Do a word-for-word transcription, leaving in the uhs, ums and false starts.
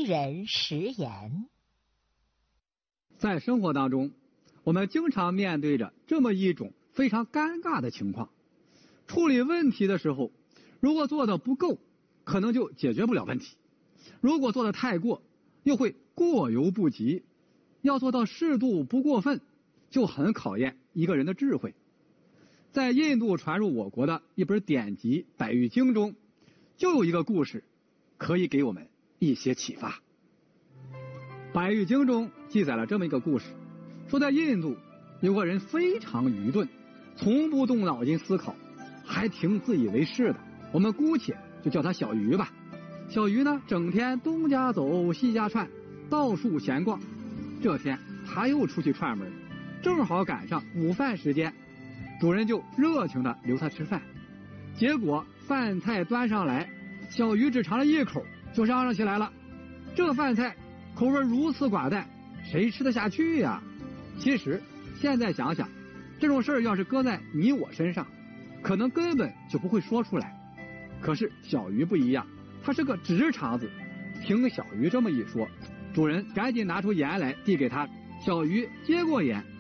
人食言。 在生活当中，我们经常面对着这么一种非常尴尬的情况：处理问题的时候，如果做的不够，可能就解决不了问题；如果做的太过，又会过犹不及。要做到适度不过分，就很考验一个人的智慧。在印度传入我国的一本典籍《百喻经》中，就有一个故事可以给我们一些启发。《百喻经》中记载了这么一个故事，说在印度有个人非常愚钝，从不动脑筋思考，还挺自以为是的，我们姑且就叫他小鱼吧。小鱼呢，整天东家走西家串，到处闲逛。这天他又出去串门，正好赶上午饭时间，主人就热情的留他吃饭。结果饭菜端上来，小鱼只尝了一口就嚷嚷起来了：这饭菜口味如此寡淡，谁吃得下去呀？其实现在想想，这种事儿要是搁在你我身上，可能根本就不会说出来。可是小鱼不一样，他是个直肠子，听小鱼这么一说，主人赶紧拿出盐来递给他，小鱼接过盐，